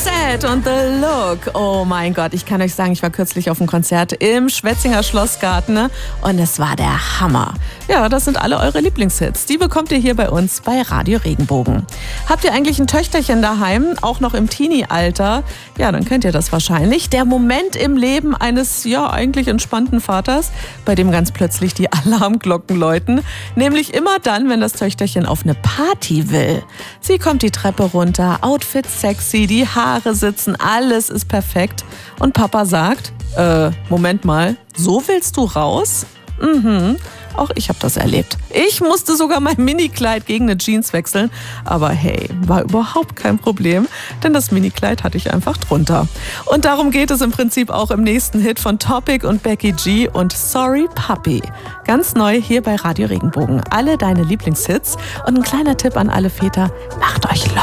Roxette und The Look. Oh mein Gott, ich kann euch sagen, ich war kürzlich auf einem Konzert im Schwetzinger Schlossgarten, ne? Und es war der Hammer. Ja, das sind alle eure Lieblingshits. Die bekommt ihr hier bei uns bei Radio Regenbogen. Habt ihr eigentlich ein Töchterchen daheim, auch noch im Teenie-Alter? Ja, dann kennt ihr das wahrscheinlich. Der Moment im Leben eines, ja, eigentlich entspannten Vaters, bei dem ganz plötzlich die Alarmglocken läuten. Nämlich immer dann, wenn das Töchterchen auf eine Party will. Sie kommt die Treppe runter, Outfit sexy, die Haare sitzen, alles ist perfekt. Und Papa sagt, Moment mal, so willst du raus? Auch ich habe das erlebt. Ich musste sogar mein Minikleid gegen eine Jeans wechseln. Aber hey, war überhaupt kein Problem, denn das Minikleid hatte ich einfach drunter. Und darum geht es im Prinzip auch im nächsten Hit von Topic und Becky G und Sorry Puppy. Ganz neu hier bei Radio Regenbogen. Alle deine Lieblingshits und ein kleiner Tipp an alle Väter, macht euch locker.